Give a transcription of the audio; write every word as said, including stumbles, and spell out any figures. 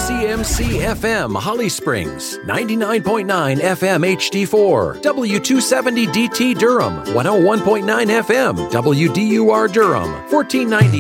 C M C F M Holly Springs, ninety-nine point nine F M H D four, W two seventy D T Durham, one oh one point nine F M W D U R Durham, fourteen ninety